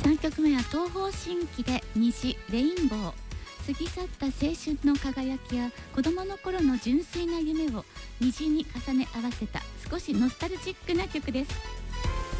3曲目は東方神起で虹レインボー。過ぎ去った青春の輝きや子供の頃の純粋な夢を虹に重ね合わせた少しノスタルジックな曲です。